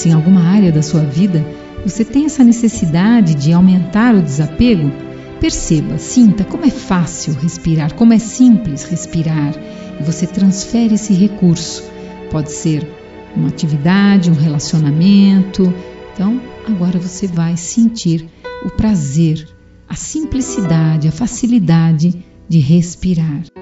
Se em alguma área da sua vida você tem essa necessidade de aumentar o desapego, perceba, sinta como é fácil respirar, como é simples respirar, e você transfere esse recurso. Pode ser uma atividade, um relacionamento. Então, agora você vai sentir o prazer, a simplicidade, a facilidade de respirar.